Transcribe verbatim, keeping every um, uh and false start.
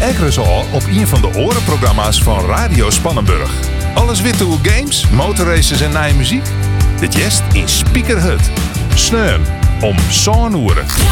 Ekkeres al op een van de orenprogramma's van Radio Spannenburg. Alles witte hoe games, motorraces en nieuwe muziek? Dit jest in Speaker Hut. Sneun om zo'n oeren.